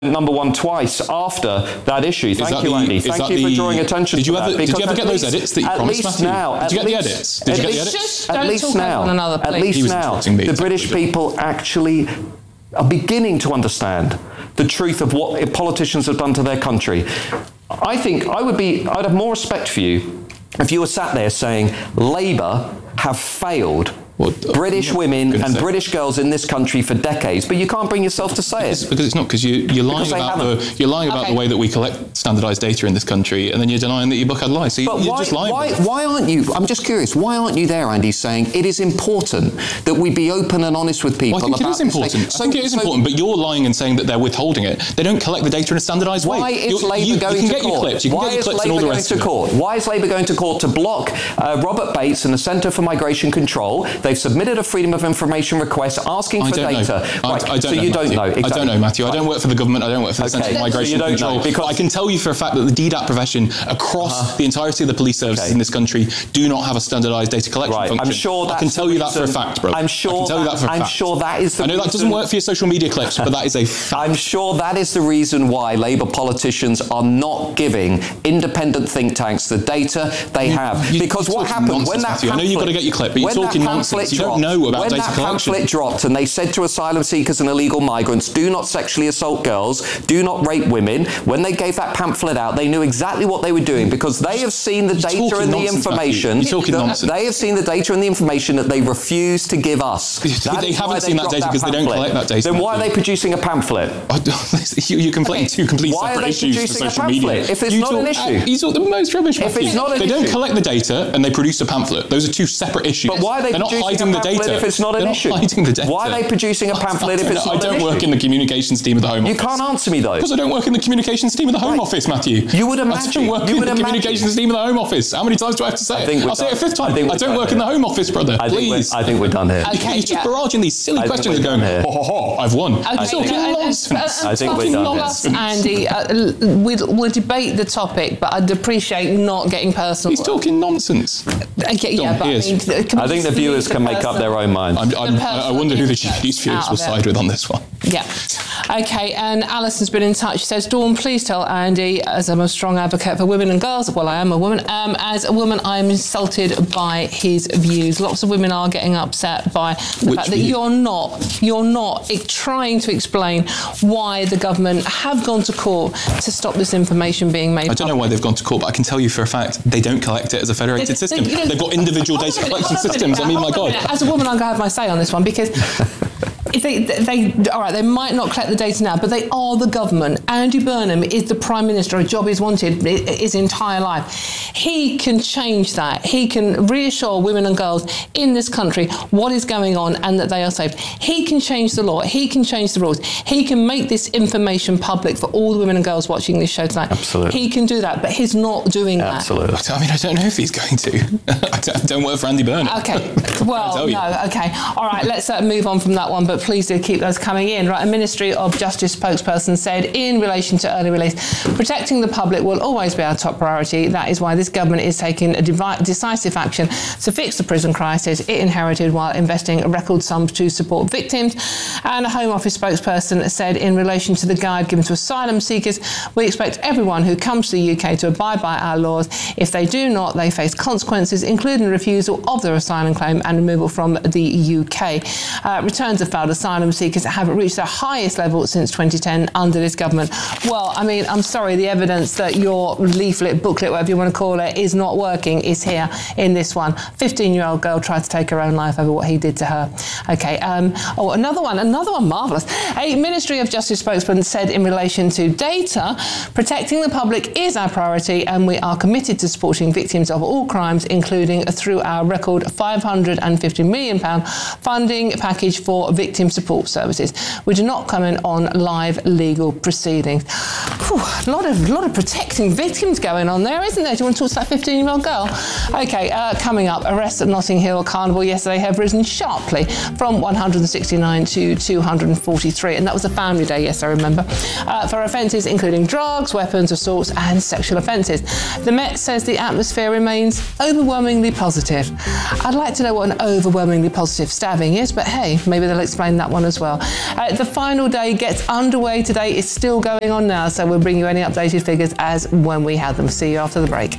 number one twice after that issue. Thank you, Andy. Thank you for drawing attention to that. Did you ever get those edits that you promised, Matthew? Did you get the edits? Did you get the edits? At least now, the British people actually are beginning to understand the truth of what politicians have done to their country. I think I'd have more respect for you if you were sat there saying Labour have failed British women and British girls in this country for decades, but you can't bring yourself to say it. Because it's not, because you're lying about the way that we collect standardised data in this country, and then you're denying that your book had lies. So you're just lying. Why aren't you? I'm just curious. Why aren't you there, Andy, saying it is important that we be open and honest with people? Well, I think it is important. I think it is important, but you're lying and saying that they're withholding it. They don't collect the data in a standardised way. Why is Labour going to court? Why is Labour going to court? Why is Labour going to court to block Robert Bates and the Centre for Migration Control? They've submitted a Freedom of Information request asking for data. I don't know. Exactly. I don't know, Matthew. I don't work for the government. I don't work for the Centre for Migration Control. Because I can tell you for a fact that the DDAP profession across the entirety of the police services in this country do not have a standardised data collection function. I'm sure I can tell you that for a fact, brother. I'm sure that is the reason. I know that doesn't work for your social media clips, but that is a fact. I'm sure that is the reason why Labour politicians are not giving independent think tanks the data they have. Because what happened when that pamphlet... I know you've got to get your clip, but you're talking nonsense. You don't know about data collection. When that pamphlet dropped and they said to asylum seekers and illegal migrants, do not sexually assault girls, do not rape women, when they gave that pamphlet out, they knew exactly what they were doing because they have seen the data and the information. They have seen the data and the information that they refuse to give us. They haven't seen that data because they don't collect that data. Then why are they producing a pamphlet? You're conflating two complete separate issues for social media. If it's not an issue. You talk the most rubbish. If it's not an issue. They don't collect the data and they produce a pamphlet. Those are two separate issues. But why are they producing a pamphlet if it's not an issue? Why are they producing a pamphlet if it's not an issue? I don't work in the communications team of the Home Office. You can't answer me though. Because I don't work in the communications team of the Home Office, Matthew. You would imagine. I don't work in the communications team of the Home Office. How many times do I have to say it? I'll say it a fifth time. I don't work in the Home Office, brother. Please. I think we're done here. You're just barraging these silly questions and going, I've won. You're talking nonsense. I think we're done here. Andy, we'll debate the topic, but I'd appreciate not getting personal. He's talking nonsense. I think the viewers can make up their own mind. I wonder who the GP's viewers will side with on this one. Yeah. Okay, and Alison's been in touch. She says, Dawn, please tell Andy, as I'm a strong advocate for women and girls, well, I am a woman, as a woman, I'm insulted by his views. Lots of women are getting upset by the fact that you're not trying to explain why the government have gone to court to stop this information being made public. I don't know why they've gone to court, but I can tell you for a fact they don't collect it as a federated system. They've got individual data collection systems. I mean, my God. As a woman, I'm going to have my say on this one because if they might not collect the data now, but they are the government. Andy Burnham is the Prime Minister, a job he's wanted his entire life. He can change that. He can reassure women and girls in this country what is going on and that they are safe. He can change the law. He can change the rules. He can make this information public for all the women and girls watching this show tonight. Absolutely. He can do that, but he's not doing that. Absolutely. I mean, I don't know if he's going to. I don't work for Andy Burnham. Okay. Well, no. Okay. All right. Let's move on from that one, but please do keep those coming in. Right. A Ministry of Justice spokesperson said in relation to early release, protecting the public will always be our top priority. That is why this government is taking a decisive action to fix the prison crisis it inherited while investing record sums to support victims. And a Home Office spokesperson said in relation to the guide given to asylum seekers, we expect everyone who comes to the UK to abide by our laws. If they do not, they face consequences, including refusal of their asylum claim and removal from the UK. Returns of failed asylum seekers have reached their highest level since 2010 under this government. Well, I mean, I'm sorry, the evidence that your leaflet, booklet, whatever you want to call it, is not working is here in this one. 15-year-old girl tried to take her own life over what he did to her. Okay. Another one, marvellous. A Ministry of Justice spokesman said in relation to data, protecting the public is our priority and we are committed to supporting victims of all crimes, including through our record £550 million funding package for victim support services. We do not comment on live legal proceedings. Whew, a lot of protecting victims going on there, isn't there? Do you want to talk to that 15-year-old girl? Okay, coming up, arrests at Notting Hill Carnival yesterday have risen sharply from 169 to 243, and that was a family day, yes, I remember, for offences including drugs, weapons, assaults and sexual offences. The Met says the atmosphere remains overwhelmingly positive. I'd like to know what an overwhelmingly positive stabbing is, but hey, maybe they'll explain find that one as well. The final day gets underway today. It's still going on now, so we'll bring you any updated figures as when we have them. See you after the break.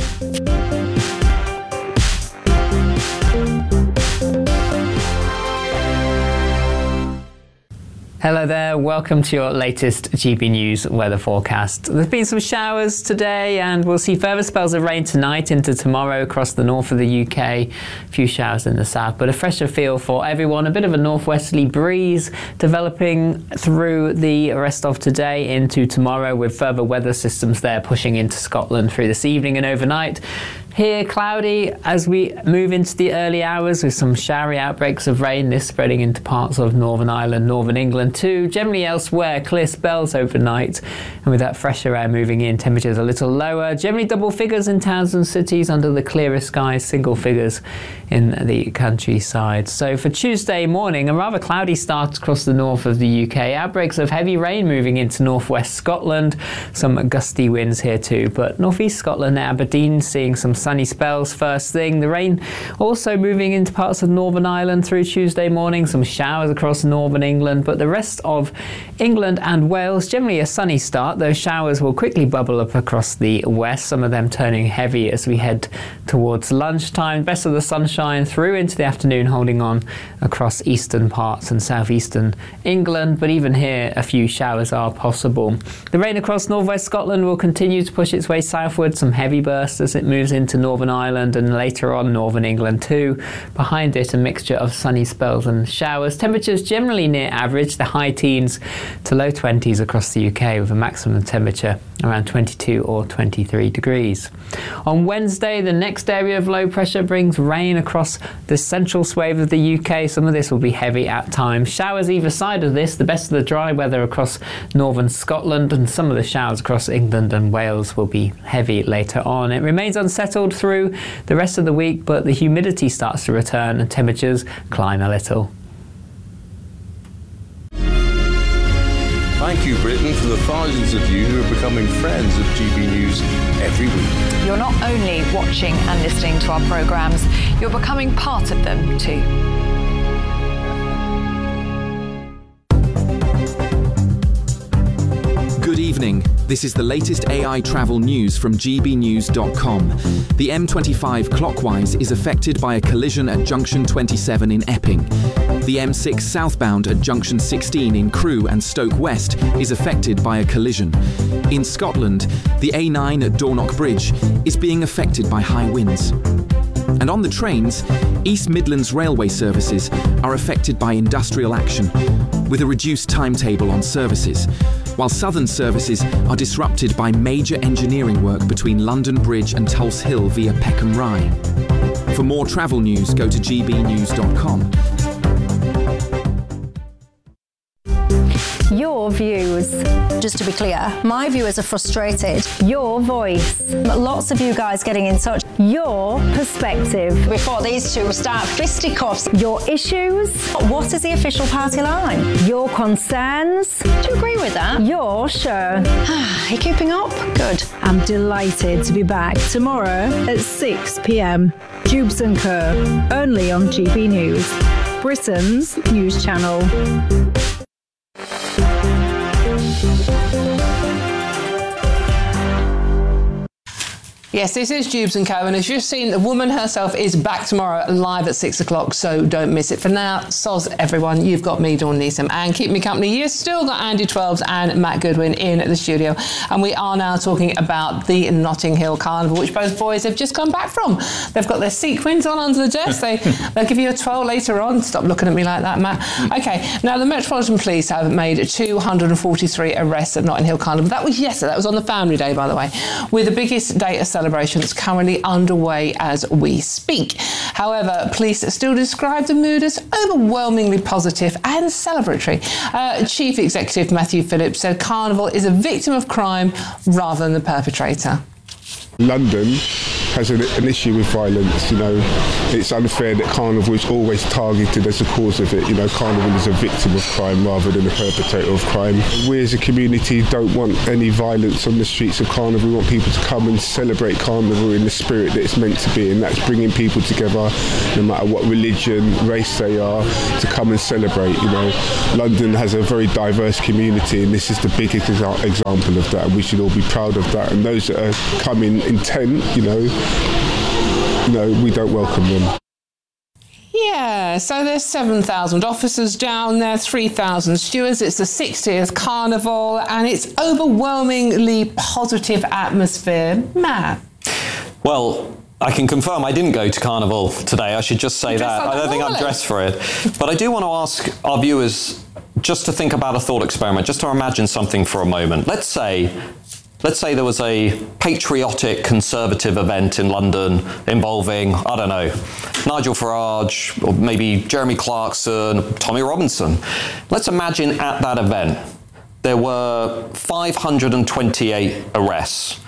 Hello there, welcome to your latest GB News weather forecast. There's been some showers today and we'll see further spells of rain tonight into tomorrow across the north of the UK. A few showers in the south, but a fresher feel for everyone. A bit of a northwesterly breeze developing through the rest of today into tomorrow, with further weather systems there pushing into Scotland through this evening and overnight. Here, cloudy as we move into the early hours with some showery outbreaks of rain, this spreading into parts of Northern Ireland, Northern England too. Generally elsewhere, clear spells overnight, and with that fresher air moving in, temperatures a little lower. Generally double figures in towns and cities under the clearer skies, single figures in the countryside. So for Tuesday morning, a rather cloudy start across the north of the UK. Outbreaks of heavy rain moving into northwest Scotland. Some gusty winds here too, but northeast Scotland, Aberdeen, seeing some sunny spells first thing. The rain also moving into parts of Northern Ireland through Tuesday morning. Some showers across northern England, but the rest of England and Wales, generally a sunny start. Those showers will quickly bubble up across the west, some of them turning heavy as we head towards lunchtime. Best of the sunshine through into the afternoon, holding on across eastern parts and southeastern England, but even here a few showers are possible. The rain across northwest Scotland will continue to push its way southward, some heavy bursts as it moves into Northern Ireland and later on Northern England too. Behind it, a mixture of sunny spells and showers. Temperatures generally near average, the high teens to low 20s across the UK, with a maximum temperature around 22 or 23 degrees. On Wednesday, the next area of low pressure brings rain across the central swathe of the UK. Some of this will be heavy at times. Showers either side of this, the best of the dry weather across northern Scotland, and some of the showers across England and Wales will be heavy later on. It remains unsettled through the rest of the week, but the humidity starts to return and temperatures climb a little. Thank you, Britain, for the thousands of you who are becoming friends of GB News every week. You're not only watching and listening to our programmes, you're becoming part of them too. Good evening. This is the latest AI travel news from gbnews.com. The M25 clockwise is affected by a collision at junction 27 in Epping. The M6 southbound at junction 16 in Crewe and Stoke West is affected by a collision. In Scotland, the A9 at Dornoch Bridge is being affected by high winds. And on the trains, East Midlands railway services are affected by industrial action, with a reduced timetable on services, while southern services are disrupted by major engineering work between London Bridge and Tulse Hill via Peckham Rye. For more travel news, go to gbnews.com. Your views. Just to be clear, my viewers are frustrated. Your voice. Lots of you guys getting in touch. Your perspective. Before these two start fisticuffs. Your issues. What is the official party line? Your concerns. Do you agree with that? Your show. Are you keeping up? Good. I'm delighted to be back tomorrow at 6 p.m. Jubes & Co. Only on GB News, Britain's news channel. Yes, this is Jubes & Co. And as you've seen, the woman herself is back tomorrow live at 6 o'clock, so don't miss it. For now, soz everyone, you've got me, Dawn Neeson, and keep me company. You've still got Andy Twelves and Matt Goodwin in the studio. And we are now talking about the Notting Hill Carnival, which both boys have just come back from. They've got their sequins on under the desk. They'll give you a twirl later on. Stop looking at me like that, Matt. Okay, now the Metropolitan Police have made 243 arrests at Notting Hill Carnival. That was yesterday. That was on the Family Day, by the way, with the biggest day of celebration that's currently underway as we speak. However, police still describe the mood as overwhelmingly positive and celebratory. Chief Executive Matthew Phillips said Carnival is a victim of crime rather than the perpetrator. London has an issue with violence. You know, it's unfair that Carnival is always targeted as the cause of it. You know, Carnival is a victim of crime rather than a perpetrator of crime. We as a community don't want any violence on the streets of Carnival. We want people to come and celebrate Carnival in the spirit that it's meant to be, and that's bringing people together, no matter what religion, race they are, to come and celebrate. You know, London has a very diverse community, and this is the biggest example of that, and we should all be proud of that. And those that are coming intent, you know, we don't welcome them. Yeah, so there's 7,000 officers down there, 3,000 stewards. It's the 60th Carnival, and it's overwhelmingly positive atmosphere. Matt? Well, I can confirm I didn't go to Carnival today. I should just say that. I don't think I'm dressed for it. But I do want to ask our viewers just to think about a thought experiment, just to imagine something for a moment. Let's say there was a patriotic Conservative event in London involving, I don't know, Nigel Farage, or maybe Jeremy Clarkson, Tommy Robinson. Let's imagine at that event there were 528 arrests.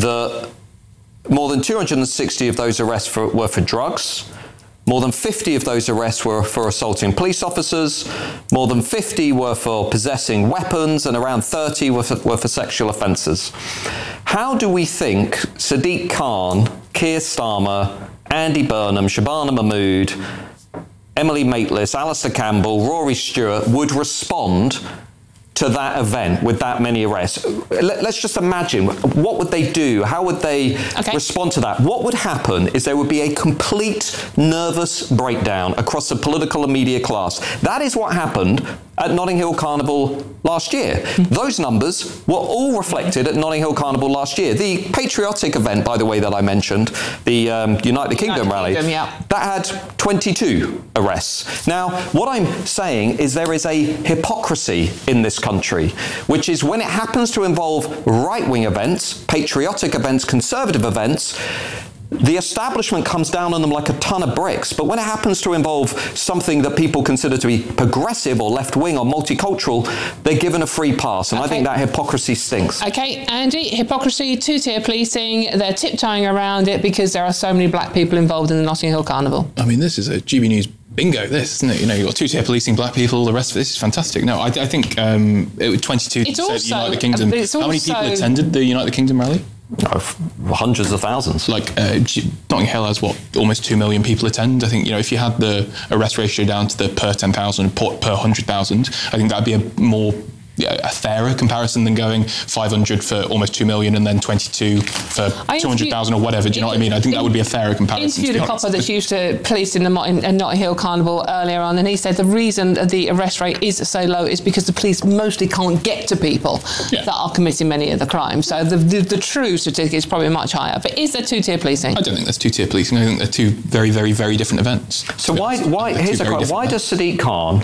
More than 260 of those arrests were for drugs. More than 50 of those arrests were for assaulting police officers. More than 50 were for possessing weapons, and around 30 were for sexual offences. How do we think Sadiq Khan, Keir Starmer, Andy Burnham, Shabana Mahmood, Emily Maitlis, Alistair Campbell, Rory Stewart would respond to that event with that many arrests? Let's just imagine, what would they do? How would they respond to that? What would happen is there would be a complete nervous breakdown across the political and media class. That is what happened at Notting Hill Carnival last year. Those numbers were all reflected at Notting Hill Carnival last year. The patriotic event, by the way, that I mentioned, the Unite the Kingdom rally, that had 22 arrests. Now, what I'm saying is there is a hypocrisy in this country, which is when it happens to involve right-wing events, patriotic events, conservative events, the establishment comes down on them like a ton of bricks. But when it happens to involve something that people consider to be progressive or left-wing or multicultural, they're given a free pass. And I think that hypocrisy stinks. Okay, Andy, hypocrisy, two-tier policing, they're tiptoeing around it because there are so many black people involved in the Notting Hill Carnival. I mean, this is a GB News bingo, this, isn't it? You know, you've got two-tier policing, black people, the rest of this is fantastic. No, I think it was 22 to Unite the Kingdom. How many people attended the Unite the Kingdom rally? Hundreds of thousands. Like Notting Hill has almost 2 million people attend. I think, you know, if you had the arrest ratio down to the per 10,000, per 100,000, I think that'd be a fairer comparison than going 500 for almost 2 million and then 22 for 200,000 or whatever. Do you know what I mean? I think that would be a fairer comparison. Interviewed a copper that's used to police in Notting Hill Carnival earlier on, and he said the reason the arrest rate is so low is because the police mostly can't get to people that are committing many of the crimes. So the true statistic is probably much higher. But is there two-tier policing? I don't think there's two-tier policing. I think they're two very, very, very different events. So why does Sadiq Khan,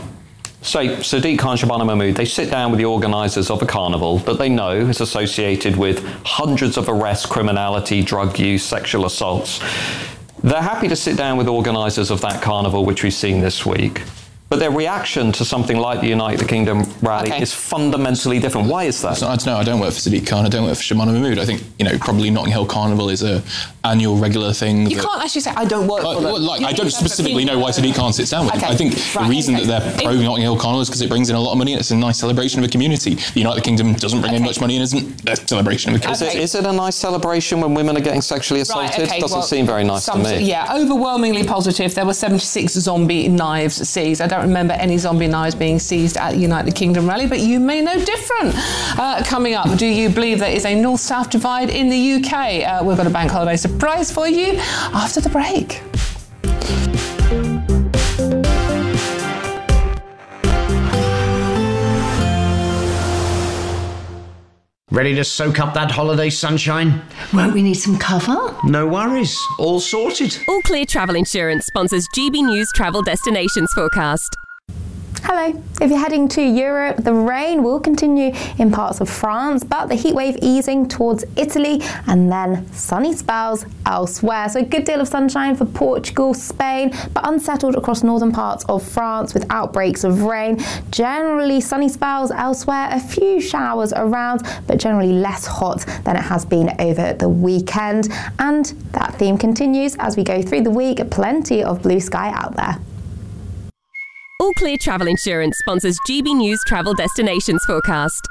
Shabana Mahmood, they sit down with the organisers of a carnival that they know is associated with hundreds of arrests, criminality, drug use, sexual assaults. They're happy to sit down with organisers of that carnival, which we've seen this week. But their reaction to something like the Unite the Kingdom rally is fundamentally different. Why is that? I don't know. I don't work for Sadiq Khan. I don't work for Shabana Mahmood. I think, you know, probably Notting Hill Carnival is a annual regular thing. You can't actually say, I don't work for them. I don't specifically know why Sadiq Khan sits down with them. I think the reason that they're pro Notting Hill Carnival is because it brings in a lot of money and it's a nice celebration of a community. The Unite the Kingdom doesn't bring in much money and isn't a celebration of a community. Is it a nice celebration when women are getting sexually assaulted? Doesn't seem very nice to me. Yeah, overwhelmingly positive. There were 76 zombie knives seized. I don't remember any zombie knives being seized at the Unite the Kingdom rally, but you may know different. Coming up, do you believe there is a north-south divide in the UK? We've got a bank holiday surprise for you after the break. Ready to soak up that holiday sunshine? Won't we need some cover? No worries, all sorted. All Clear Travel Insurance sponsors GB News Travel Destinations Forecast. Hello. If you're heading to Europe, the rain will continue in parts of France, but the heat wave easing towards Italy and then sunny spells elsewhere. So a good deal of sunshine for Portugal, Spain, but unsettled across northern parts of France with outbreaks of rain. Generally sunny spells elsewhere, a few showers around, but generally less hot than it has been over the weekend. And that theme continues as we go through the week. Plenty of blue sky out there. All Clear Travel Insurance sponsors GB News Travel Destinations Forecast.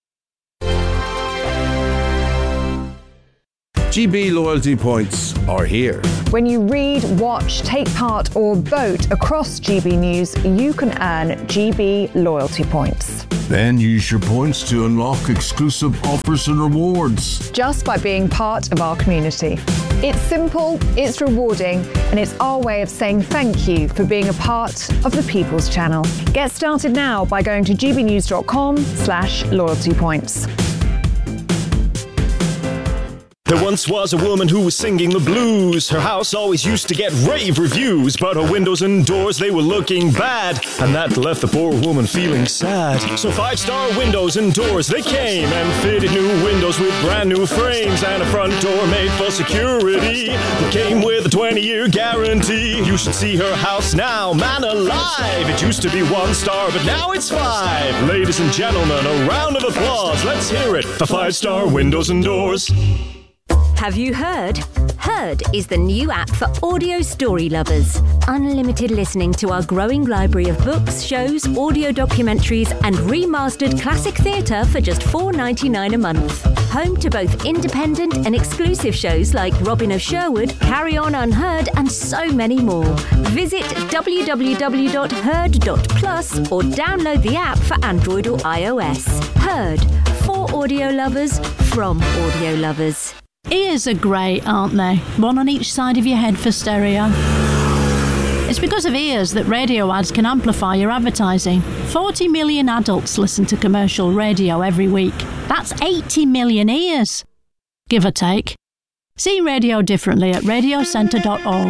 GB loyalty points are here. When you read, watch, take part or vote across GB News, you can earn GB loyalty points. Then use your points to unlock exclusive offers and rewards. Just by being part of our community. It's simple, it's rewarding, and it's our way of saying thank you for being a part of the People's Channel. Get started now by going to gbnews.com/loyalty points. There once was a woman who was singing the blues. Her house always used to get rave reviews, but her windows and doors, they were looking bad, and that left the poor woman feeling sad. So 5-star windows and doors, they came and fitted new windows with brand new frames and a front door made for security that came with a 20-year guarantee. You should see her house now, man alive. It used to be 1 star, but now it's 5. Ladies and gentlemen, a round of applause. Let's hear it for 5-star windows and doors. Have you heard? Heard is the new app for audio story lovers. Unlimited listening to our growing library of books, shows, audio documentaries, and remastered classic theatre for just $4.99 a month. Home to both independent and exclusive shows like Robin of Sherwood, Carry On Unheard, and so many more. Visit www.heard.plus or download the app for Android or iOS. Heard, for audio lovers, from audio lovers. Ears are great, aren't they? One on each side of your head for stereo. It's because of ears that radio ads can amplify your advertising. 40 million adults listen to commercial radio every week. That's 80 million ears, give or take. See radio differently at radiocentre.org.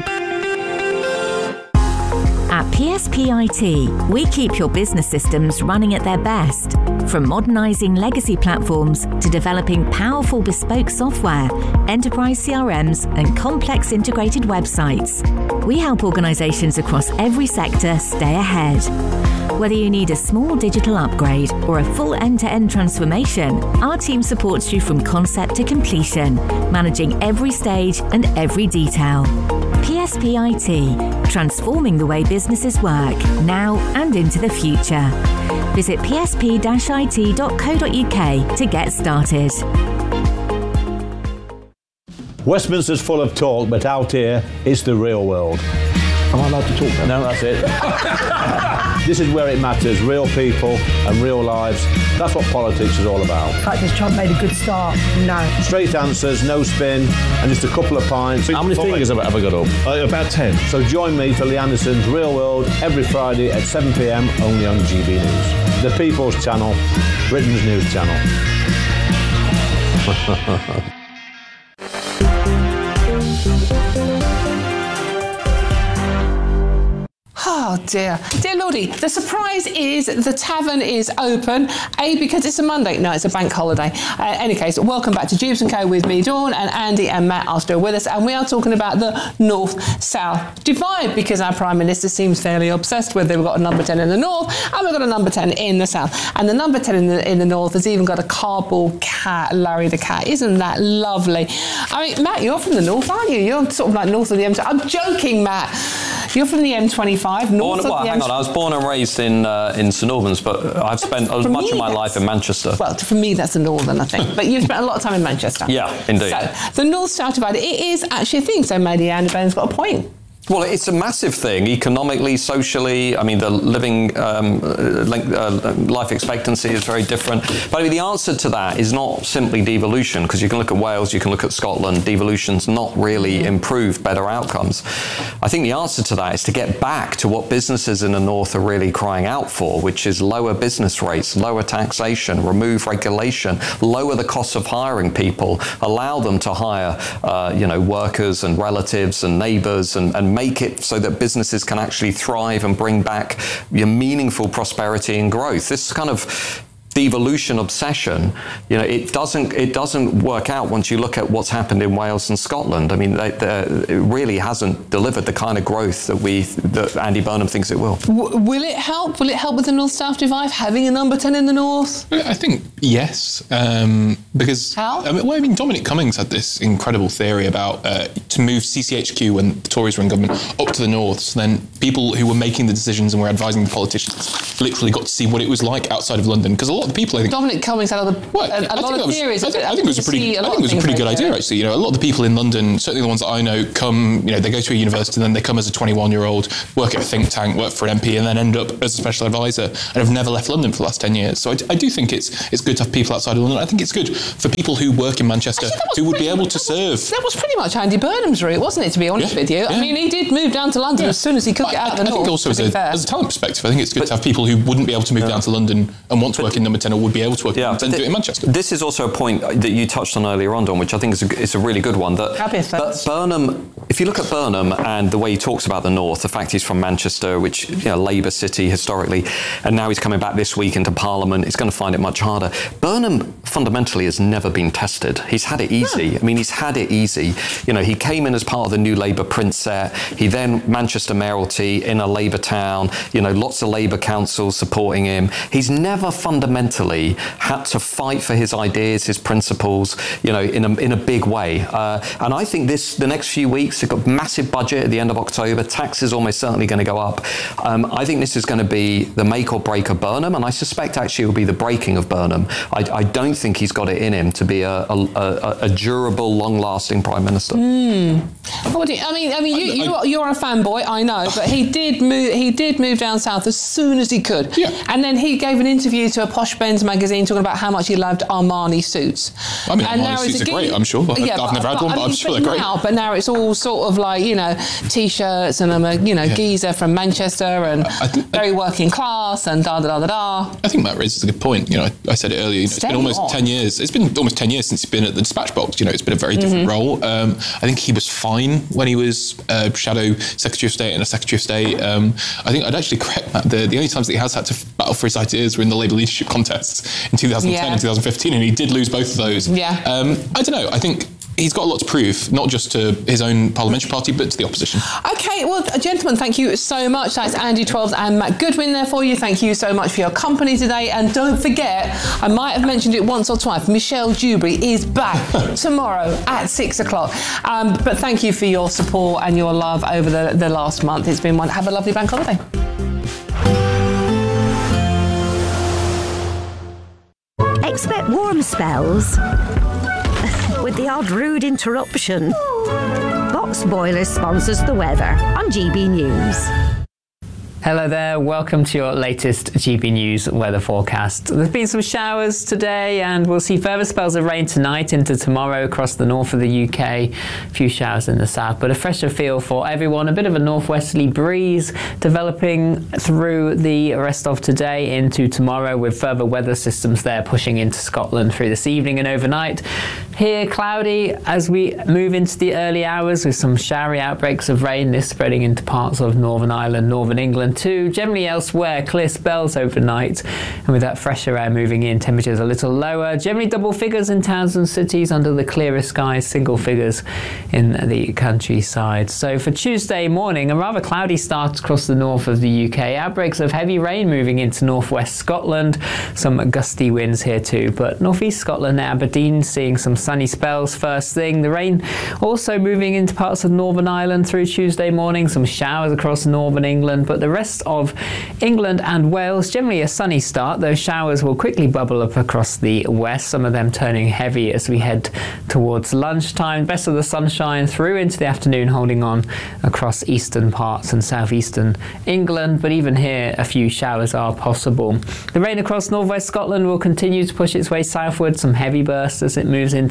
At PSP IT, we keep your business systems running at their best. From modernising legacy platforms to developing powerful bespoke software, enterprise CRMs and complex integrated websites. We help organisations across every sector stay ahead. Whether you need a small digital upgrade or a full end-to-end transformation, our team supports you from concept to completion, managing every stage and every detail. PSP IT, transforming the way businesses work, now and into the future. Visit psp-it.co.uk to get started. Westminster's full of talk, but out here, it's the real world. Am I allowed to talk now? No, that's it. This is where it matters, real people and real lives. That's what politics is all about. In fact, has Trump made a good start? No. Straight answers, no spin, and just a couple of pints. How many fingers have I got up? About 10. So join me for Lee Anderson's Real World every Friday at 7 p.m. only on GB News. The People's Channel, Britain's news channel. Oh dear. Dear Lordy, the surprise is the tavern is open. A, because it's a Monday. No, it's a bank holiday. Any case, welcome back to Jubes & Co with me, Dawn, and Andy and Matt are still with us. And we are talking about the North-South divide because our Prime Minister seems fairly obsessed with it. We've got a number 10 in the North and we've got a number 10 in the South. And the number 10 in the North has even got a cardboard cat, Larry the cat. Isn't that lovely? I mean, Matt, you're from the North, aren't you? You're sort of like north of the M25. I'm joking, Matt. You're from the M25, north of the M25. Hang on, I was born and raised in St Albans, but I've spent much of my life in Manchester. Well, for me, that's the northern, I think. But you've spent a lot of time in Manchester. Yeah, indeed. So, the North-South divide, it is actually a thing. So maybe Andy Bain's got a point. Well, it's a massive thing, economically, socially. I mean, the living life expectancy is very different. But I mean, the answer to that is not simply devolution, because you can look at Wales, you can look at Scotland. Devolution's not really improved better outcomes. I think the answer to that is to get back to what businesses in the North are really crying out for, which is lower business rates, lower taxation, remove regulation, lower the cost of hiring people, allow them to hire, workers and relatives and neighbours and make it so that businesses can actually thrive and bring back meaningful prosperity and growth. This kind of devolution obsession, it doesn't work out once you look at what's happened in Wales and Scotland. I mean, it really hasn't delivered the kind of growth that Andy Burnham thinks it will. Will it help? Will it help with the North-South divide, having a number 10 in the North? I think yes, because how? Dominic Cummings had this incredible theory about to move CCHQ when the Tories were in government up to the North. So then people who were making the decisions and were advising the politicians literally got to see what it was like outside of London, because a lot of people, I think, Dominic Cummings had a lot of theories. I think it was a pretty good idea, actually. A lot of the people in London, certainly the ones that I know, come, they go to a university and then they come as a 21-year-old, work at a think tank, work for an MP, and then end up as a special advisor and have never left London for the last 10 years. So I do think it's good to have people outside of London. I think it's good for people who work in Manchester who would be able to serve. That was pretty much Andy Burnham's route, wasn't it, to be honest with you? I mean, he did move down to London as soon as he could get out of the North. I think also as a talent perspective, I think it's good to have people who wouldn't be able to move down to London and want to work in number 10 or would be able to work in number 10 do it in Manchester. This is also a point that you touched on earlier on, Don, which I think is a really good one. That Burnham, if you look at Burnham and the way he talks about the North, the fact he's from Manchester, which Labour city historically, and now he's coming back this week into Parliament, he's going to find it much harder. Burnham fundamentally has never been tested. He's had it easy. I mean, he's had it easy. He came in as part of the new Labour print set. He then Manchester mayoralty in a Labour town. Lots of Labour councils supporting him. He's never fundamentally had to fight for his ideas, his principles, in a big way. And I think the next few weeks, they've got massive budget at the end of October. Taxes almost certainly going to go up. I think this is going to be the make or break of Burnham, and I suspect actually it will be the breaking of Burnham. I don't think he's got it in him to be a durable, long-lasting Prime Minister. You're a fanboy, I know, but he did move down south as soon as he could. Yeah. And then he gave an interview to a Posh Ben's magazine talking about how much he loved Armani suits. I mean, Armani suits are great, I'm sure. I've never had one, but I'm sure they're great. But now it's all sort of like, T-shirts, and I'm a geezer from Manchester and very working class and da-da-da-da-da. I think Matt raises a good point. I said it earlier, it's been almost 10 years. It's been almost 10 years since he's been at the Dispatch Box. It's been a very different role. I think he was fine when he was Shadow Secretary of State and a Secretary of State. I think I'd actually correct Matt. The only times that he has had to battle for his ideas were in the Labour leadership contests in 2010 and 2015, and he did lose both of those. Yeah. I don't know. I think he's got a lot to prove, not just to his own parliamentary party, but to the opposition. OK, well, gentlemen, thank you so much. That's Andy Twelves and Matt Goodwin there for you. Thank you so much for your company today. And don't forget, I might have mentioned it once or twice, Michelle Dewberry is back tomorrow at 6 o'clock. But thank you for your support and your love over the last month. It's been one. Have a lovely bank holiday. Expect warm spells with the odd rude interruption. Box Boilers sponsors the weather on GB News. Hello there, welcome to your latest GB News weather forecast. There's been some showers today and we'll see further spells of rain tonight into tomorrow across the north of the UK. A few showers in the south, but a fresher feel for everyone. A bit of a northwesterly breeze developing through the rest of today into tomorrow, with further weather systems there pushing into Scotland through this evening and overnight. Here, cloudy as we move into the early hours with some showery outbreaks of rain, this spreading into parts of Northern Ireland, Northern England too. Generally elsewhere, clear spells overnight, and with that fresher air moving in, temperatures a little lower. Generally double figures in towns and cities under the clearer skies, single figures in the countryside. So for Tuesday morning, a rather cloudy start across the north of the UK. Outbreaks of heavy rain moving into northwest Scotland. Some gusty winds here too, but northeast Scotland, Aberdeen, seeing some sunny spells first thing. The rain also moving into parts of Northern Ireland through Tuesday morning. Some showers across northern England, but the rest of England and Wales, generally a sunny start. Those showers will quickly bubble up across the west, some of them turning heavy as we head towards lunchtime. Best of the sunshine through into the afternoon, holding on across eastern parts and southeastern England, but even here a few showers are possible. The rain across northwest Scotland will continue to push its way southward, some heavy bursts as it moves into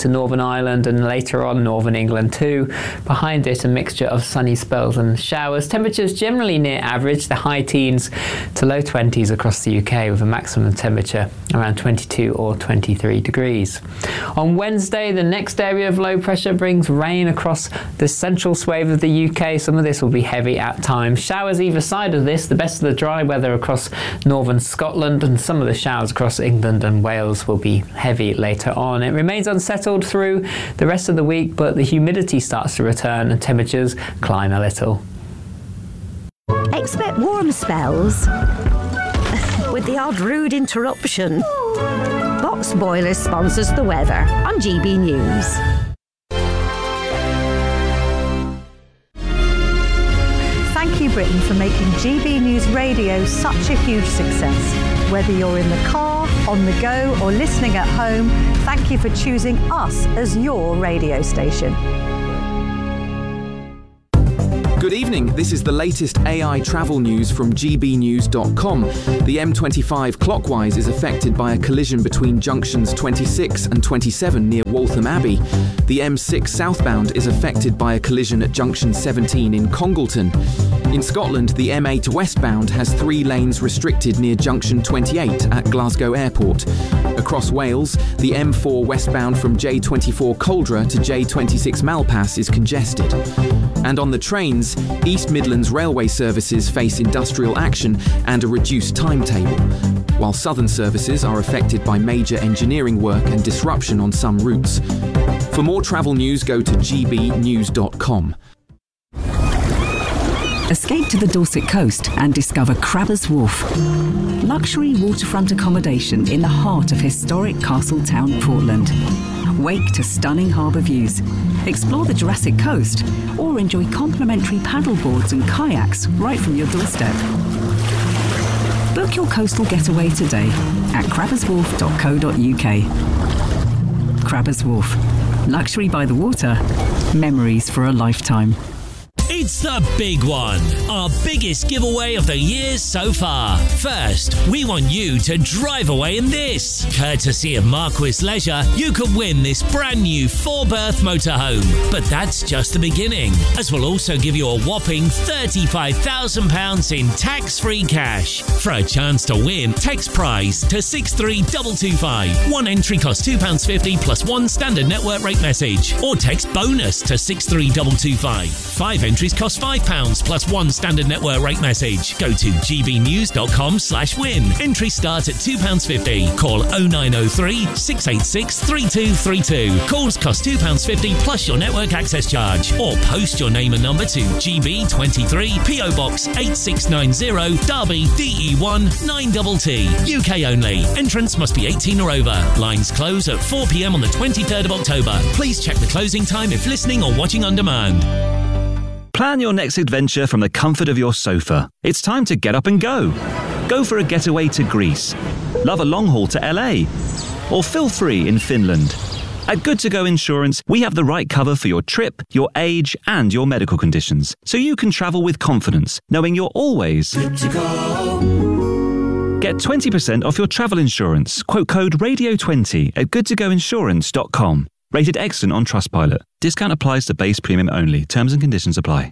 into Northern Ireland and later on Northern England too. Behind it, a mixture of sunny spells and showers. Temperatures generally near average, the high teens to low 20s across the UK, with a maximum temperature around 22 or 23 degrees. On Wednesday, the next area of low pressure brings rain across the central swathe of the UK. Some of this will be heavy at times. Showers either side of this, the best of the dry weather across northern Scotland, and some of the showers across England and Wales will be heavy later on. It remains unsettled through the rest of the week, but the humidity starts to return and temperatures climb a little. Expect warm spells with the odd rude interruption. Box Boilers sponsors the weather on GB News. Thank you, Britain, for making GB News Radio such a huge success. Whether you're in the car, on the go, or listening at home, thank you for choosing us as your radio station. Good evening, this is the latest AI travel news from gbnews.com. The M25 clockwise is affected by a collision between junctions 26 and 27 near Waltham Abbey. The M6 southbound is affected by a collision at junction 17 in Congleton. In Scotland, the M8 westbound has 3 lanes restricted near junction 28 at Glasgow Airport. Across Wales, the M4 westbound from J24 Coldra to J26 Malpass is congested. And on the trains, East Midlands railway services face industrial action and a reduced timetable, while southern services are affected by major engineering work and disruption on some routes. For more travel news, go to gbnews.com. Escape to the Dorset coast and discover Crabbers Wharf. Luxury waterfront accommodation in the heart of historic Castletown, Portland. Wake to stunning harbour views. Explore the Jurassic Coast or enjoy complimentary paddleboards and kayaks right from your doorstep. Book your coastal getaway today at crabberswharf.co.uk. Crabbers Wharf. Luxury by the water. Memories for a lifetime. It's the big one, our biggest giveaway of the year so far. First, we want you to drive away in this. Courtesy of Marquis Leisure, you could win this brand new 4-berth motorhome. But that's just the beginning, as we'll also give you a whopping £35,000 in tax-free cash. For a chance to win, text prize to 63225. One entry costs £2.50 plus one standard network rate message. Or text bonus to 63225. 5 entries cost £5 plus one standard network rate message. Go to gbnews.com/win. Entries start at £2.50. Call 0903 686 3232. Calls cost £2.50 plus your network access charge. Or post your name and number to GB23 PO Box 8690 Derby DE1 9TT. UK only. Entrance must be 18 or over. Lines close at 4 p.m. on the 23rd of October. Please check the closing time if listening or watching on demand. Plan your next adventure from the comfort of your sofa. It's time to get up and go. Go for a getaway to Greece. Love a long haul to LA. Or feel free in Finland. At Good To Go Insurance, we have the right cover for your trip, your age, and your medical conditions, so you can travel with confidence, knowing you're always good to go. Get 20% off your travel insurance. Quote code RADIO20 at goodtogoinsurance.com. Rated excellent on Trustpilot. Discount applies to base premium only. Terms and conditions apply.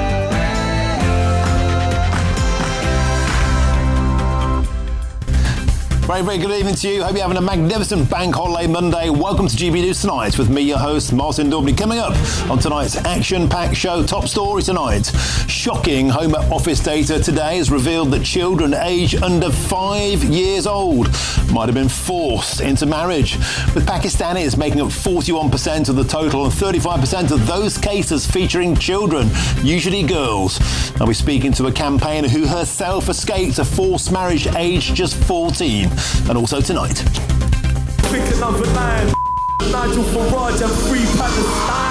Very, very good evening to you. Hope you're having a magnificent bank holiday Monday. Welcome to GB News Tonight with me, your host, Martin Daubney. Coming up on tonight's action-packed show, top story tonight. Shocking Home Office data today has revealed that children aged under 5 years old might have been forced into marriage, with Pakistanis making up 41% of the total and 35% of those cases featuring children, usually girls. I'll be speaking to a campaigner who herself escaped a forced marriage aged just 14. And also tonight. Pick another line. Nigel Farage and Free Palestine.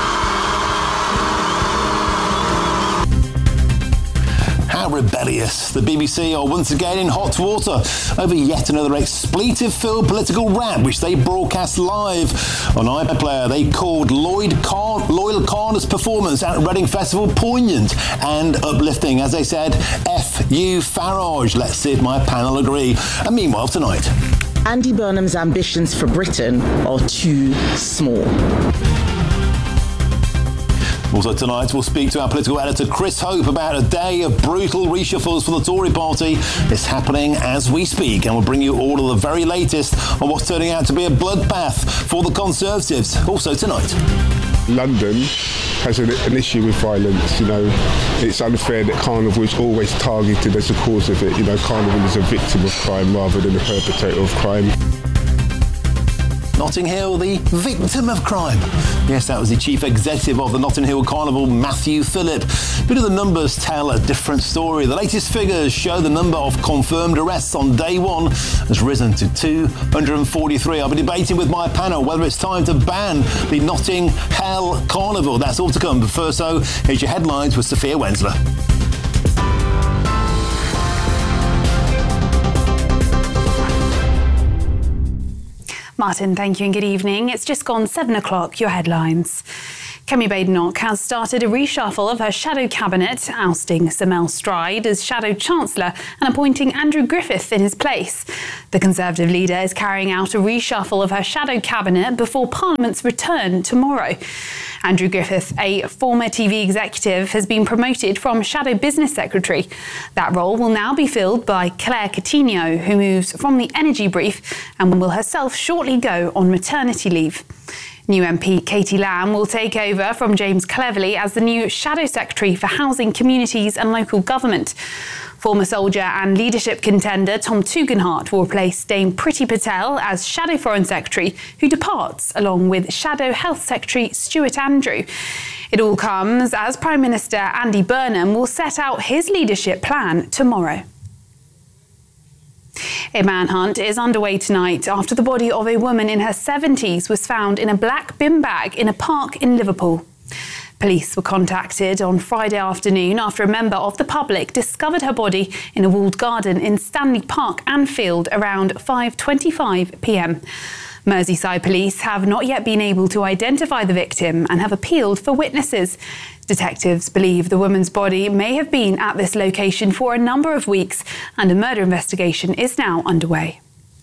How rebellious. The BBC are once again in hot water over yet another expletive-filled political rap which they broadcast live on iPlayer. They called Loyal Carner's performance at Reading Festival poignant and uplifting. As they said, F you Farage. Let's see if my panel agree. And meanwhile tonight. Andy Burnham's ambitions for Britain are too small. Also tonight, we'll speak to our political editor Chris Hope about a day of brutal reshuffles for the Tory party. It's happening as we speak, and we'll bring you all of the very latest on what's turning out to be a bloodbath for the Conservatives. Also tonight. London has an issue with violence. It's unfair that Carnival is always targeted as the cause of it. Carnival is a victim of crime rather than a perpetrator of crime. Notting Hill, the victim of crime. Yes, that was the chief executive of the Notting Hill Carnival, Matthew Phillip. But do the numbers tell a different story? The latest figures show the number of confirmed arrests on day one has risen to 243. I'll be debating with my panel whether it's time to ban the Notting Hill Carnival. That's all to come. But first, here's your headlines with Sophia Wensler. Martin, thank you and good evening. It's just gone 7 o'clock. Your headlines. Kemi Badenoch has started a reshuffle of her shadow cabinet, ousting Sir Mel Stride as shadow chancellor and appointing Andrew Griffith in his place. The Conservative leader is carrying out a reshuffle of her shadow cabinet before Parliament's return tomorrow. Andrew Griffith, a former TV executive, has been promoted from shadow business secretary. That role will now be filled by Claire Coutinho, who moves from the energy brief and will herself shortly go on maternity leave. New MP Katie Lamb will take over from James Cleverly as the new Shadow Secretary for Housing, Communities and Local Government. Former soldier and leadership contender Tom Tugendhat will replace Dame Priti Patel as Shadow Foreign Secretary, who departs, along with Shadow Health Secretary Stuart Andrew. It all comes as Prime Minister Andy Burnham will set out his leadership plan tomorrow. A manhunt is underway tonight after the body of a woman in her 70s was found in a black bin bag in a park in Liverpool. Police were contacted on Friday afternoon after a member of the public discovered her body in a walled garden in Stanley Park, Anfield, around 5:25 p.m. Merseyside police have not yet been able to identify the victim and have appealed for witnesses. Detectives believe the woman's body may have been at this location for a number of weeks, and a murder investigation is now underway.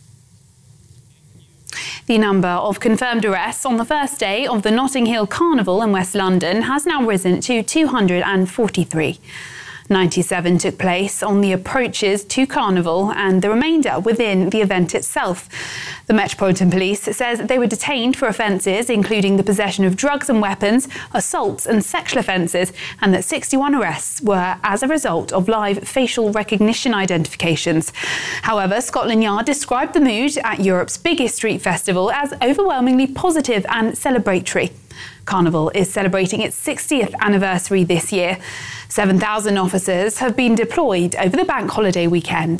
The number of confirmed arrests on the first day of the Notting Hill Carnival in West London has now risen to 243. 97 took place on the approaches to Carnival and the remainder within the event itself. The Metropolitan Police says they were detained for offences including the possession of drugs and weapons, assaults and sexual offences, and that 61 arrests were as a result of live facial recognition identifications. However, Scotland Yard described the mood at Europe's biggest street festival as overwhelmingly positive and celebratory. Carnival is celebrating its 60th anniversary this year. 7,000 officers have been deployed over the bank holiday weekend.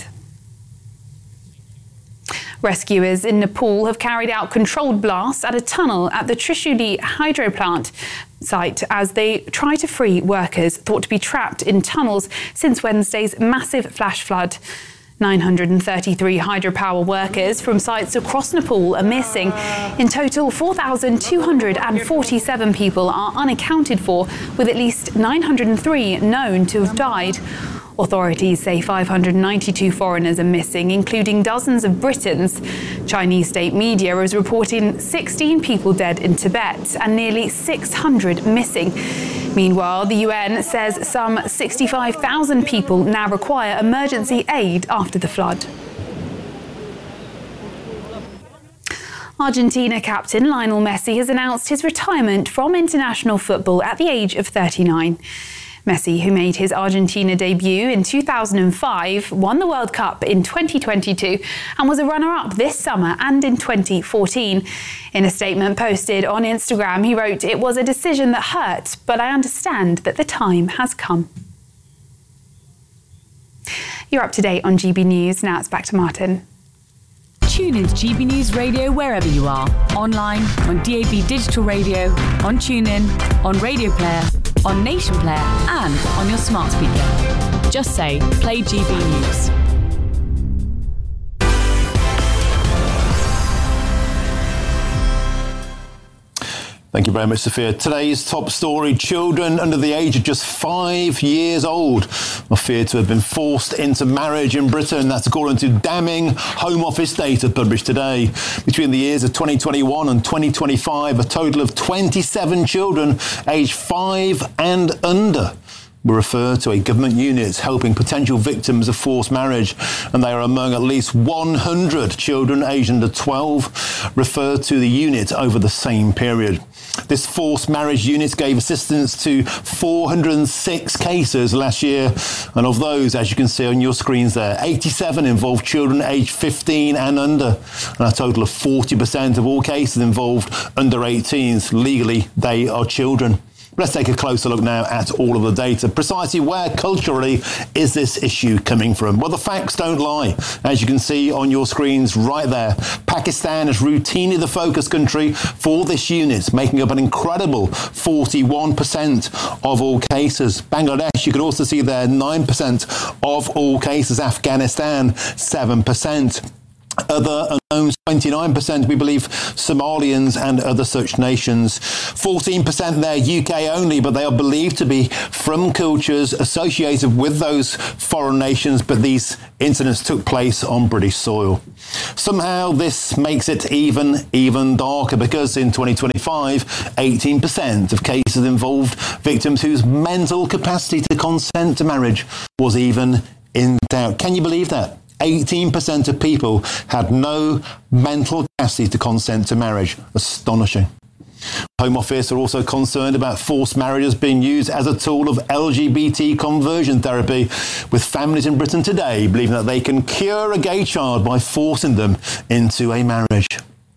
Rescuers in Nepal have carried out controlled blasts at a tunnel at the Trishuli hydro plant site as they try to free workers thought to be trapped in tunnels since Wednesday's massive flash flood. 933 hydropower workers from sites across Nepal are missing. In total, 4,247 people are unaccounted for, with at least 903 known to have died. Authorities say 592 foreigners are missing, including dozens of Britons. Chinese state media is reporting 16 people dead in Tibet and nearly 600 missing. Meanwhile, the UN says some 65,000 people now require emergency aid after the flood. Argentina captain Lionel Messi has announced his retirement from international football at the age of 39. Messi, who made his Argentina debut in 2005, won the World Cup in 2022 and was a runner-up this summer and in 2014. In a statement posted on Instagram, he wrote, "It was a decision that hurt, but I understand that the time has come." You're up to date on GB News. Now it's back to Martin. Tune into GB News Radio wherever you are. Online, on DAB Digital Radio, on TuneIn, on Radio Player, on Nation Player and on your smart speaker. Just say, play GB News. Thank you very much, Sophia. Today's top story: children under the age of just 5 years old are feared to have been forced into marriage in Britain. That's according to damning Home Office data published today. Between the years of 2021 and 2025, a total of 27 children aged 5 and under were referred to a government unit helping potential victims of forced marriage, and they are among at least 100 children aged under 12 referred to the unit over the same period. This forced marriage unit gave assistance to 406 cases last year, and of those, as you can see on your screens there, 87 involved children aged 15 and under, and a total of 40% of all cases involved under 18s. Legally, they are children. Let's take a closer look now at all of the data. Precisely where culturally is this issue coming from? Well, the facts don't lie. As you can see on your screens right there, Pakistan is routinely the focus country for this unit, making up an incredible 41% of all cases. Bangladesh, you can also see there, 9% of all cases. Afghanistan, 7%. Other unknowns, 29%, we believe, Somalians and other such nations. 14% there, UK only, but they are believed to be from cultures associated with those foreign nations, but these incidents took place on British soil. Somehow this makes it even darker, because in 2025, 18% of cases involved victims whose mental capacity to consent to marriage was even in doubt. Can you believe that? 18% of people had no mental capacity to consent to marriage. Astonishing. Home Office are also concerned about forced marriages being used as a tool of LGBT conversion therapy, with families in Britain today believing that they can cure a gay child by forcing them into a marriage.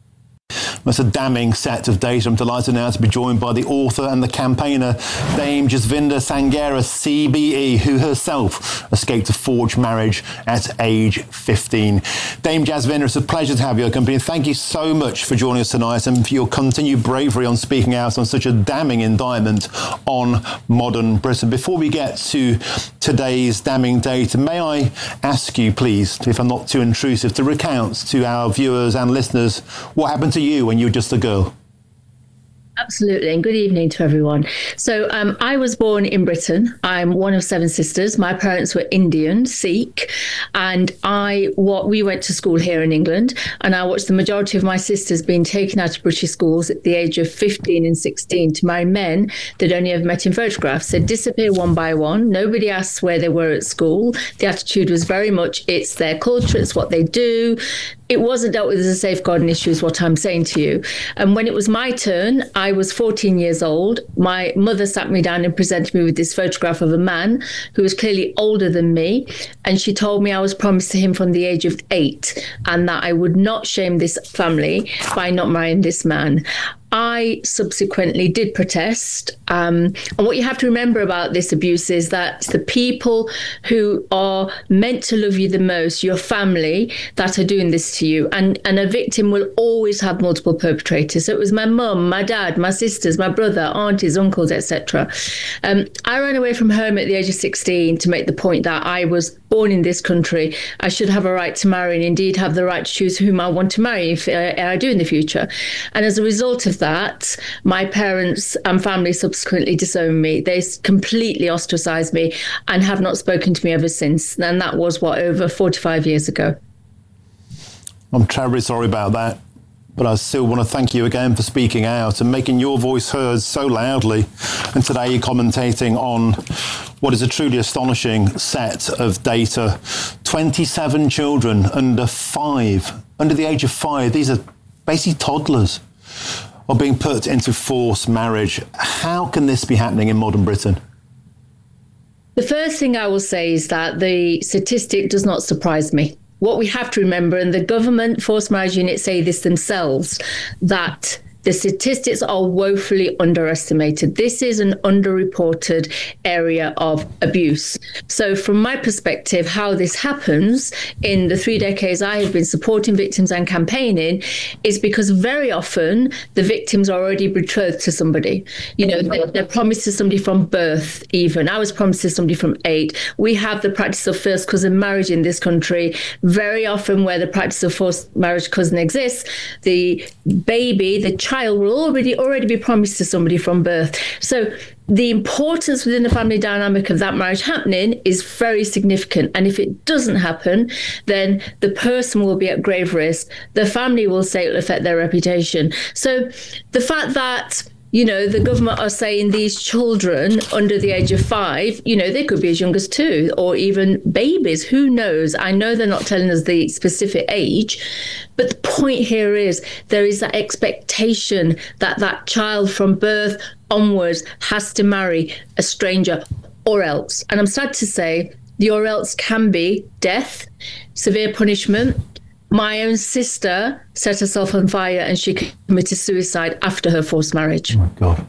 That's a damning set of data. I'm delighted now to be joined by the author and the campaigner, Dame Jasvinder Sanghera, CBE, who herself escaped a forged marriage at age 15. Dame Jasvinder, it's a pleasure to have you on company. Thank you so much for joining us tonight and for your continued bravery on speaking out on such a damning indictment on modern Britain. Before we get to today's damning data, may I ask you, please, if I'm not too intrusive, to recount to our viewers and listeners what happened to you when you were just a girl? Absolutely, and good evening to everyone. So I was born in Britain. I'm one of 7 sisters. My parents were Indian, Sikh, and we went to school here in England, and I watched the majority of my sisters being taken out of British schools at the age of 15 and 16 to marry men they'd only ever met in photographs. They'd disappear one by one. Nobody asked where they were at school. The attitude was very much, it's their culture, it's what they do. It wasn't dealt with as a safeguarding issue, is what I'm saying to you. And when it was my turn, I was 14 years old. My mother sat me down and presented me with this photograph of a man who was clearly older than me. And she told me I was promised to him from the age of 8 and that I would not shame this family by not marrying this man. I subsequently did protest. And what you have to remember about this abuse is that the people who are meant to love you the most, your family, that are doing this to you. And a victim will always have multiple perpetrators. So it was my mum, my dad, my sisters, my brother, aunties, uncles, etc. I ran away from home at the age of 16 to make the point that I was born in this country. I should have a right to marry and indeed have the right to choose whom I want to marry if I do in the future. And as a result of that, my parents and family subsequently disowned me. They completely ostracized me and have not spoken to me ever since. And that was, over 45 years ago. I'm terribly sorry about that. But I still want to thank you again for speaking out and making your voice heard so loudly. And today you're commentating on what is a truly astonishing set of data. 27 children under the age of 5, these are basically toddlers, are being put into forced marriage. How can this be happening in modern Britain? The first thing I will say is that the statistic does not surprise me. What we have to remember, and the government forced marriage units say this themselves, that the statistics are woefully underestimated. This is an underreported area of abuse. So from my perspective, how this happens in the 3 decades I have been supporting victims and campaigning is because very often the victims are already betrothed to somebody. You know, they're promised to somebody from birth even. I was promised to somebody from 8. We have the practice of first cousin marriage in this country. Very often where the practice of forced marriage cousin exists, the baby, the child will already be promised to somebody from birth. So the importance within the family dynamic of that marriage happening is very significant. And if it doesn't happen, then the person will be at grave risk. The family will say it will affect their reputation. So the fact that, you know, the government are saying these children under the age of 5, you know, they could be as young as 2 or even babies. Who knows? I know they're not telling us the specific age, but the point here is there is that expectation that that child from birth onwards has to marry a stranger or else. And I'm sad to say the or else can be death, severe punishment. My own sister set herself on fire and she committed suicide after her forced marriage. Oh my God.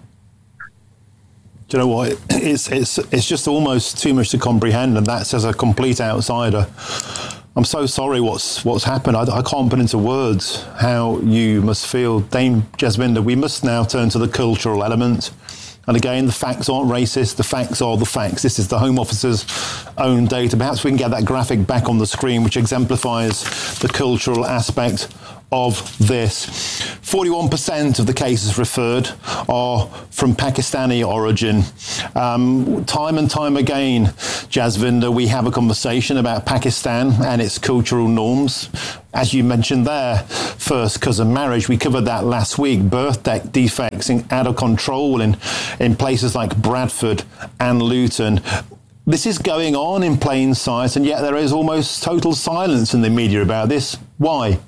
Do you know what? It's just almost too much to comprehend, and that's as a complete outsider. I'm so sorry what's happened. I can't put into words how you must feel. Dame Jasvinder, we must now turn to the cultural element. And again, the facts aren't racist. The facts are the facts. This is the Home Office's own data. Perhaps we can get that graphic back on the screen, which exemplifies the cultural aspect of this. 41% of the cases referred are from Pakistani origin. Time and time again, Jasvinder, we have a conversation about Pakistan and its cultural norms. As you mentioned there, first cousin marriage, we covered that last week. Birth defects out of control in places like Bradford and Luton. This is going on in plain sight, and yet there is almost total silence in the media about this. Why?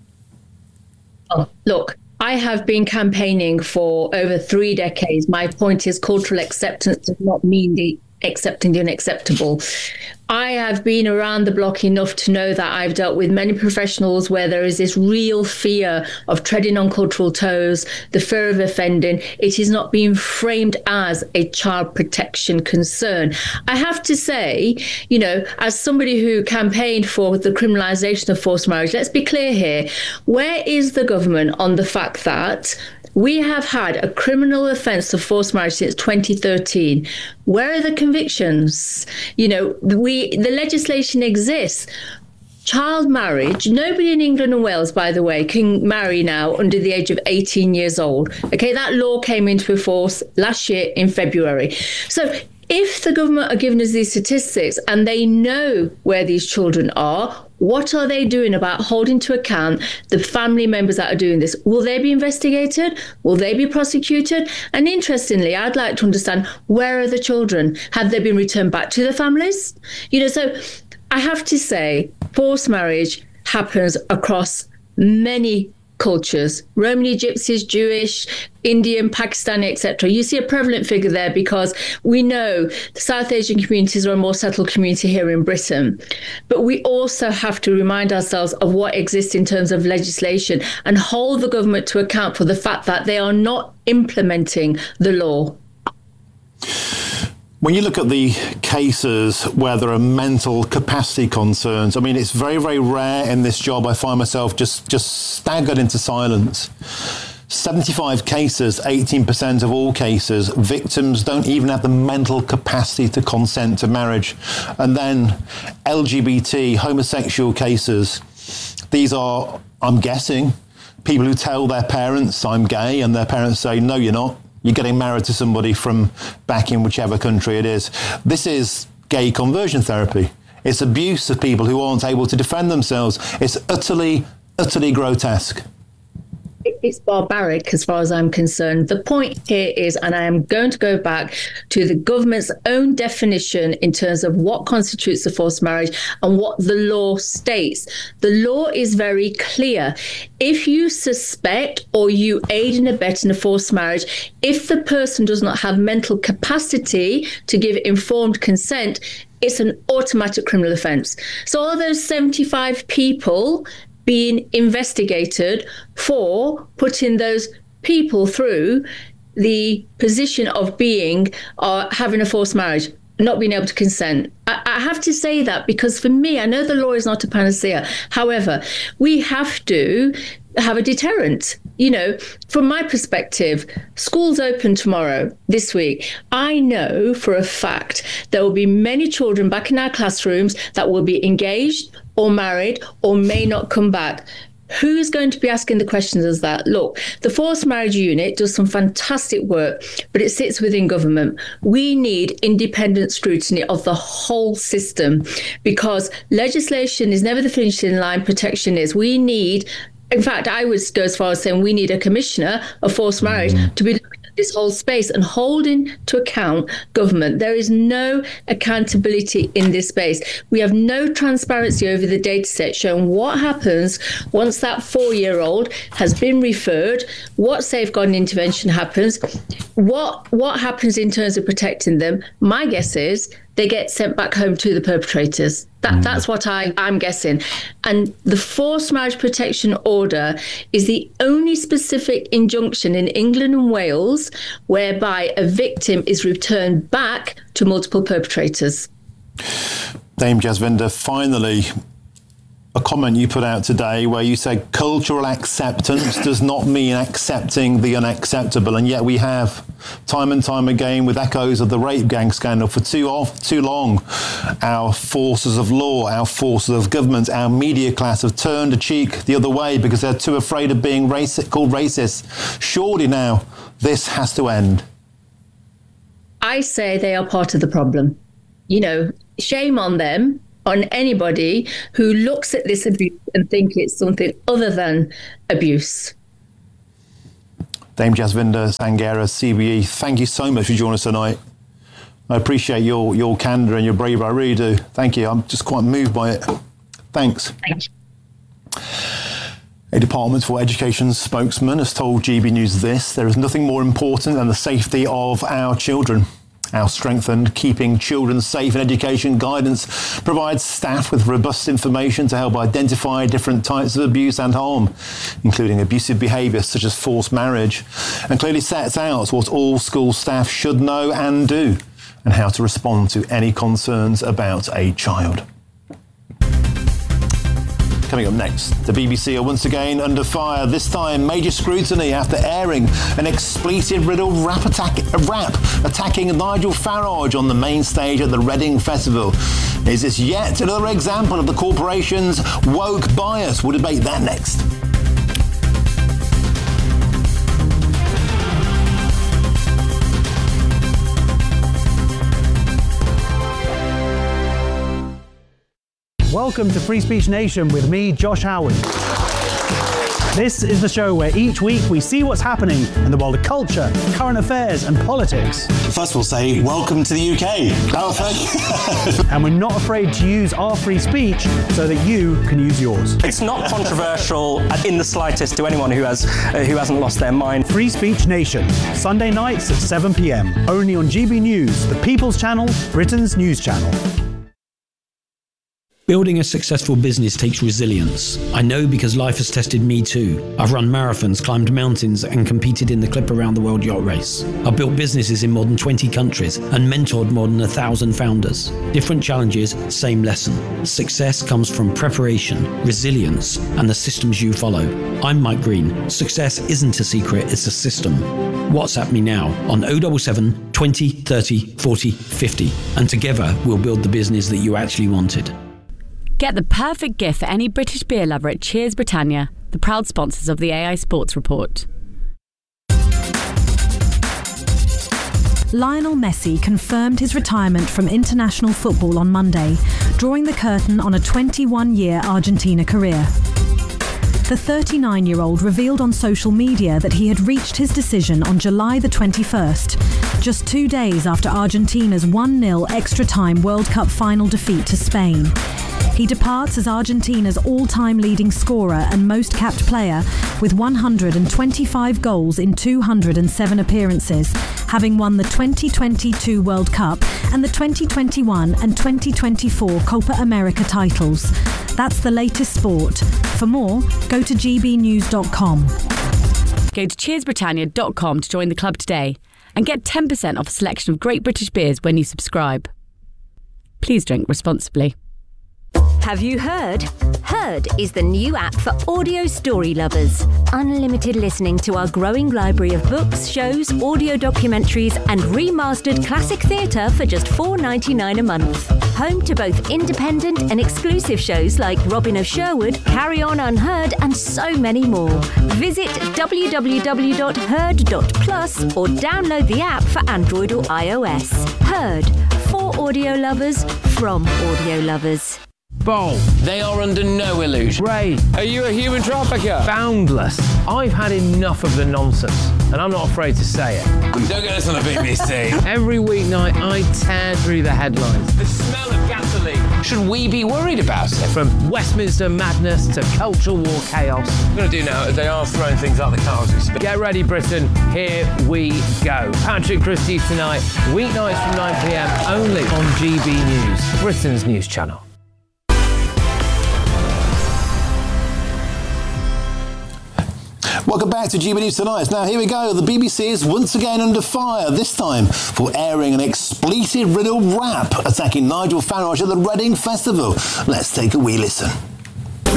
Oh, look, I have been campaigning for over 3 decades. My point is cultural acceptance does not mean accepting the unacceptable. I have been around the block enough to know that I've dealt with many professionals where there is this real fear of treading on cultural toes, the fear of offending. It is not being framed as a child protection concern. I have to say, you know, as somebody who campaigned for the criminalisation of forced marriage, let's be clear here. Where is the government on the fact that we have had a criminal offence of forced marriage since 2013. Where are the convictions? You know, the legislation exists. Child marriage, nobody in England and Wales, by the way, can marry now under the age of 18 years old. Okay, that law came into force last year in February. So if the government are giving us these statistics and they know where these children are, what are they doing about holding to account the family members that are doing this? Will they be investigated? Will they be prosecuted? And interestingly, I'd like to understand, where are the children? Have they been returned back to their families? You know, so I have to say, forced marriage happens across many cultures, Romani, Gypsies, Jewish, Indian, Pakistani, etc. You see a prevalent figure there because we know the South Asian communities are a more settled community here in Britain. But we also have to remind ourselves of what exists in terms of legislation and hold the government to account for the fact that they are not implementing the law. When you look at the cases where there are mental capacity concerns, I mean, it's very, very rare in this job. I find myself just staggered into silence. 75 cases, 18% of all cases, victims don't even have the mental capacity to consent to marriage. And then LGBT, homosexual cases, these are, I'm guessing, people who tell their parents, I'm gay, and their parents say, no, you're not. You're getting married to somebody from back in whichever country it is. This is gay conversion therapy. It's abuse of people who aren't able to defend themselves. It's utterly, utterly grotesque. It's barbaric as far as I'm concerned. The point here is, and I am going to go back to the government's own definition in terms of what constitutes a forced marriage and what the law states. The law is very clear. If you suspect or you aid and abet in a forced marriage, if the person does not have mental capacity to give informed consent, it's an automatic criminal offence. So all those 75 people being investigated for putting those people through the position of being having a forced marriage, not being able to consent. I have to say that because for me, I know the law is not a panacea. However, we have to have a deterrent. You know, from my perspective, schools open tomorrow, this week. I know for a fact there will be many children back in our classrooms that will be engaged or married or may not come back. Who's going to be asking the questions as that? Look, the Forced Marriage Unit does some fantastic work, but it sits within government. We need independent scrutiny of the whole system, because legislation is never the finishing line, protection is. We need, in fact, I would go as far as saying we need a commissioner of forced marriage to be looking at this whole space and holding to account government. There is no accountability in this space. We have no transparency over the data set showing what happens once that 4-year-old has been referred, what safeguarding intervention happens, what happens in terms of protecting them. My guess is they get sent back home to the perpetrators. That's what I'm guessing. And the Forced Marriage Protection Order is the only specific injunction in England and Wales whereby a victim is returned back to multiple perpetrators. Dame Jasvinder, finally, a comment you put out today where you said cultural acceptance does not mean accepting the unacceptable, and yet we have time and time again, with echoes of the rape gang scandal for too long, our forces of law, our forces of government, our media class have turned a cheek the other way because they're too afraid of being called racist. Surely now this has to end. I say they are part of the problem. You know, shame on them, on anybody who looks at this abuse and think it's something other than abuse. Dame Jasvinder Sanghera, CBE, thank you so much for joining us tonight. I appreciate your candour and your bravery, I really do. Thank you. I'm just quite moved by it. Thanks. Thank you. A Department for Education spokesman has told GB News this: there is nothing more important than the safety of our children. Our strengthened Keeping Children Safe in Education guidance provides staff with robust information to help identify different types of abuse and harm, including abusive behaviour such as forced marriage, and clearly sets out what all school staff should know and do, and how to respond to any concerns about a child. Coming up next, the BBC are once again under fire, this time major scrutiny after airing an expletive-riddled rap attacking Nigel Farage on the main stage at the Reading Festival. Is this yet another example of the corporation's woke bias? We'll debate that next. Welcome to Free Speech Nation with me, Josh Howard. This is the show where each week we see what's happening in the world of culture, current affairs and politics. First we'll say, welcome to the UK. Oh, thank you. And we're not afraid to use our free speech so that you can use yours. It's not controversial in the slightest to anyone who hasn't lost their mind. Free Speech Nation, Sunday nights at 7 p.m, only on GB News, the People's Channel, Britain's news channel. Building a successful business takes resilience. I know because life has tested me too. I've run marathons, climbed mountains, and competed in the Clip Around the World Yacht Race. I've built businesses in more than 20 countries and mentored more than 1,000 founders. Different challenges, same lesson. Success comes from preparation, resilience, and the systems you follow. I'm Mike Green. Success isn't a secret, it's a system. WhatsApp me now on 077 20 30 40 50, and together we'll build the business that you actually wanted. Get the perfect gift for any British beer lover at Cheers Britannia, the proud sponsors of the AI Sports Report. Lionel Messi confirmed his retirement from international football on Monday, drawing the curtain on a 21-year Argentina career. The 39-year-old revealed on social media that he had reached his decision on July the 21st, just 2 days after Argentina's 1-0 extra-time World Cup final defeat to Spain. He departs as Argentina's all-time leading scorer and most capped player with 125 goals in 207 appearances, having won the 2022 World Cup and the 2021 and 2024 Copa America titles. That's the latest sport. For more, go to gbnews.com. Go to cheersbritannia.com to join the club today and get 10% off a selection of great British beers when you subscribe. Please drink responsibly. Have you heard? Heard is the new app for audio story lovers. Unlimited listening to our growing library of books, shows, audio documentaries, and remastered classic theatre for just $4.99 a month. home to both independent and exclusive shows like Robin of Sherwood, Carry On Unheard, and so many more. Visit www.heard.plus or download the app for Android or iOS. Heard, for audio lovers, from audio lovers. Bowl. They are under no illusion. Ray. Are you a human trafficker? Boundless. I've had enough of the nonsense, and I'm not afraid to say it. Don't get us on a BBC. Every weeknight, I tear through the headlines. The smell of gasoline. Should we be worried about it? From Westminster madness to culture war chaos. What we're going to do now is they are throwing things out the car as we speak. Get ready, Britain. Here we go. Patrick Christie's tonight, weeknights from 9 p.m. only on GB News, Britain's news channel. Welcome back to GB News Tonight. Now, here we go. The BBC is once again under fire, this time for airing an expletive-riddled rap attacking Nigel Farage at the Reading Festival. Let's take a wee listen.